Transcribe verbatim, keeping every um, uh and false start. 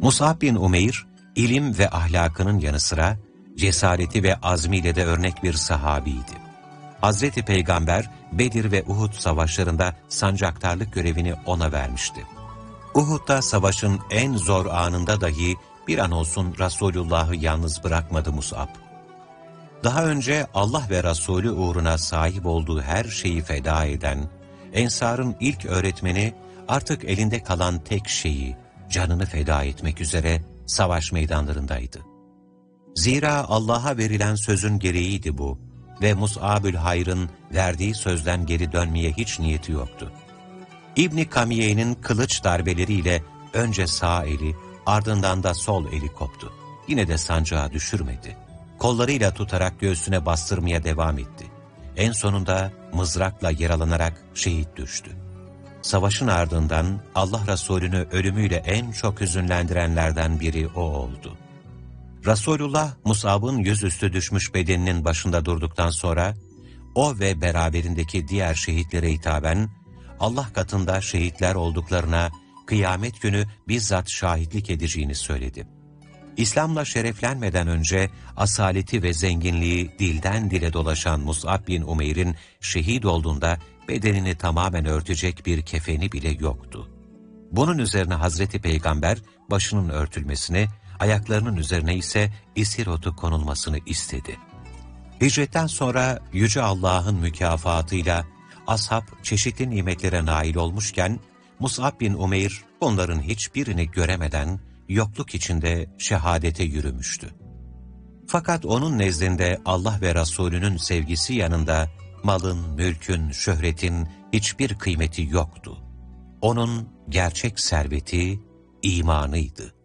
Mus'ab bin Umeyr, ilim ve ahlakının yanı sıra cesareti ve azmiyle de örnek bir sahabiydi. Hazreti Peygamber, Bedir ve Uhud savaşlarında sancaktarlık görevini ona vermişti. Uhud'da savaşın en zor anında dahi bir an olsun Resulullah'ı yalnız bırakmadı Mus'ab. Daha önce Allah ve Resulü uğruna sahip olduğu her şeyi feda eden, Ensar'ın ilk öğretmeni artık elinde kalan tek şeyi, canını feda etmek üzere savaş meydanlarındaydı. Zira Allah'a verilen sözün gereğiydi bu ve Mus'ab-ül Hayr'ın verdiği sözden geri dönmeye hiç niyeti yoktu. İbn-i Kamiye'nin kılıç darbeleriyle önce sağ eli, ardından da sol eli koptu. Yine de sancağı düşürmedi. Kollarıyla tutarak göğsüne bastırmaya devam etti. En sonunda mızrakla yaralanarak şehit düştü. Savaşın ardından Allah Resulü'nü ölümüyle en çok hüzünlendirenlerden biri o oldu. Resulullah, Mus'ab'ın yüzüstü düşmüş bedeninin başında durduktan sonra, o ve beraberindeki diğer şehitlere hitaben, Allah katında şehitler olduklarına kıyamet günü bizzat şahitlik edeceğini söyledi. İslam'la şereflenmeden önce asaleti ve zenginliği dilden dile dolaşan Mus'ab bin Umeyr'in şehit olduğunda bedenini tamamen örtecek bir kefeni bile yoktu. Bunun üzerine Hazreti Peygamber başının örtülmesini, ayaklarının üzerine ise isir otu konulmasını istedi. Hicretten sonra Yüce Allah'ın mükafatıyla ashab çeşitli nimetlere nail olmuşken, Mus'ab bin Umeyr onların hiçbirini göremeden yokluk içinde şehadete yürümüştü. Fakat onun nezdinde Allah ve Resulünün sevgisi yanında malın, mülkün, şöhretin hiçbir kıymeti yoktu. Onun gerçek serveti imanıydı.